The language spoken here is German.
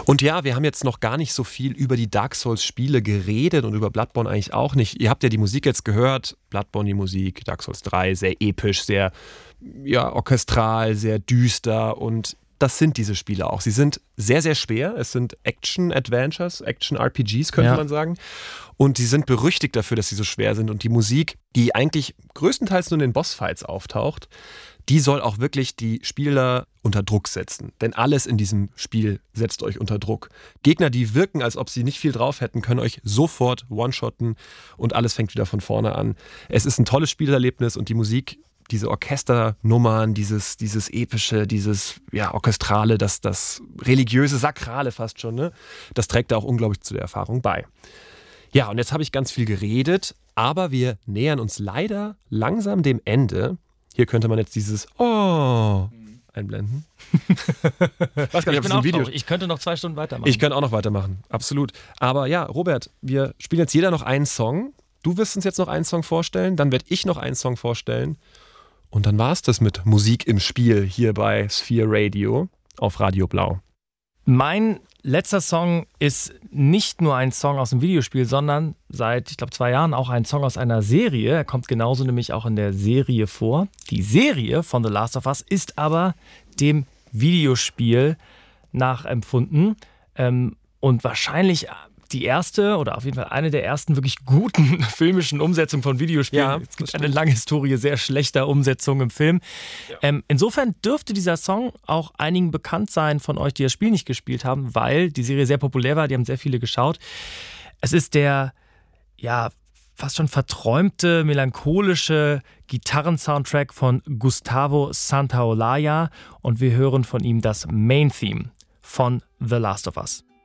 Und ja, wir haben jetzt noch gar nicht so viel über die Dark Souls-Spiele geredet und über Bloodborne eigentlich auch nicht. Ihr habt ja die Musik jetzt gehört, Bloodborne die Musik, Dark Souls 3, sehr episch, sehr orchestral, sehr düster und das sind diese Spiele auch. Sie sind sehr, sehr schwer. Es sind Action-Adventures, Action-RPGs, könnte man sagen. Und sie sind berüchtigt dafür, dass sie so schwer sind. Und die Musik, die eigentlich größtenteils nur in den Bossfights auftaucht, die soll auch wirklich die Spieler unter Druck setzen. Denn alles in diesem Spiel setzt euch unter Druck. Gegner, die wirken, als ob sie nicht viel drauf hätten, können euch sofort one-shotten und alles fängt wieder von vorne an. Es ist ein tolles Spielerlebnis und die Musik, diese Orchesternummern, dieses epische, dieses orchestrale, das religiöse, sakrale fast schon, ne? Das trägt da auch unglaublich zu der Erfahrung bei. Ja, und jetzt habe ich ganz viel geredet, aber wir nähern uns leider langsam dem Ende. Hier könnte man jetzt dieses Oh einblenden. Ich bin auch traurig. Ich könnte noch 2 Stunden weitermachen. Ich könnte auch noch weitermachen, absolut. Aber ja, Robert, wir spielen jetzt jeder noch einen Song. Du wirst uns jetzt noch einen Song vorstellen, dann werde ich noch einen Song vorstellen. Und dann war es das mit Musik im Spiel hier bei Sphere Radio auf Radio Blau. Mein letzter Song ist nicht nur ein Song aus dem Videospiel, sondern seit, ich glaube, 2 Jahren auch ein Song aus einer Serie. Er kommt genauso nämlich auch in der Serie vor. Die Serie von The Last of Us ist aber dem Videospiel nachempfunden und wahrscheinlich die erste oder auf jeden Fall eine der ersten wirklich guten filmischen Umsetzungen von Videospielen. Ja, es gibt eine lange Historie sehr schlechter Umsetzungen im Film. Ja. Insofern dürfte dieser Song auch einigen bekannt sein von euch, die das Spiel nicht gespielt haben, weil die Serie sehr populär war, die haben sehr viele geschaut. Es ist der, fast schon verträumte, melancholische Gitarrensoundtrack von Gustavo Santaolalla und wir hören von ihm das Main Theme von The Last of Us.